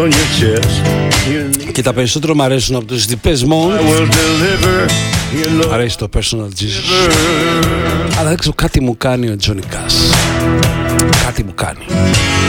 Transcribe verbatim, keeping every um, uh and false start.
Και τα περισσότερο μου αρέσουν από τους Depeche Mode. Μ' αρέσει το Personal Jesus. Αλλά δεν ξέρω, κάτι μου κάνει ο Johnny Cash. Κάτι μου κάνει.